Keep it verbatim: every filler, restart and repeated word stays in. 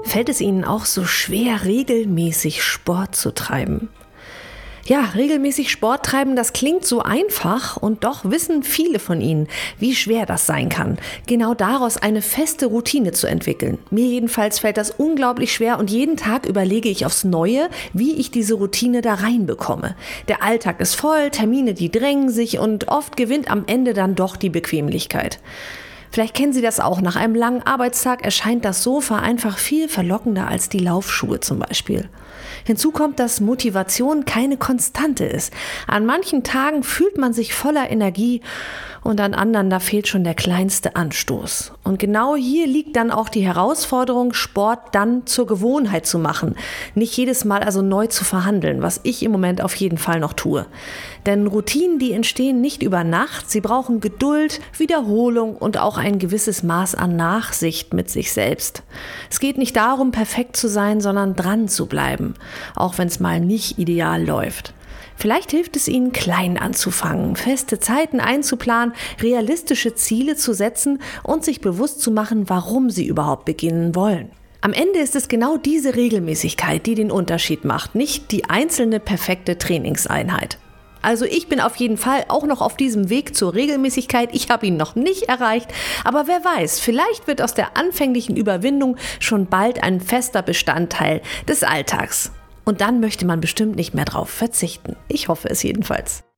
Fällt es Ihnen auch so schwer, regelmäßig Sport zu treiben? Ja, regelmäßig Sport treiben, das klingt so einfach und doch wissen viele von Ihnen, wie schwer das sein kann, genau daraus eine feste Routine zu entwickeln. Mir jedenfalls fällt das unglaublich schwer und jeden Tag überlege ich aufs Neue, wie ich diese Routine da reinbekomme. Der Alltag ist voll, Termine, die drängen sich und oft gewinnt am Ende dann doch die Bequemlichkeit. Vielleicht kennen Sie das auch. Nach einem langen Arbeitstag erscheint das Sofa einfach viel verlockender als die Laufschuhe zum Beispiel. Hinzu kommt, dass Motivation keine Konstante ist. An manchen Tagen fühlt man sich voller Energie und an anderen, da fehlt schon der kleinste Anstoß. Und genau hier liegt dann auch die Herausforderung, Sport dann zur Gewohnheit zu machen. Nicht jedes Mal also neu zu verhandeln, was ich im Moment auf jeden Fall noch tue. Denn Routinen, die entstehen nicht über Nacht. Sie brauchen Geduld, Wiederholung und auch ein gewisses Maß an Nachsicht mit sich selbst. Es geht nicht darum, perfekt zu sein, sondern dran zu bleiben, auch wenn es mal nicht ideal läuft. Vielleicht hilft es Ihnen, klein anzufangen, feste Zeiten einzuplanen, realistische Ziele zu setzen und sich bewusst zu machen, warum Sie überhaupt beginnen wollen. Am Ende ist es genau diese Regelmäßigkeit, die den Unterschied macht, nicht die einzelne perfekte Trainingseinheit. Also ich bin auf jeden Fall auch noch auf diesem Weg zur Regelmäßigkeit. Ich habe ihn noch nicht erreicht, aber wer weiß, vielleicht wird aus der anfänglichen Überwindung schon bald ein fester Bestandteil des Alltags. Und dann möchte man bestimmt nicht mehr drauf verzichten. Ich hoffe es jedenfalls.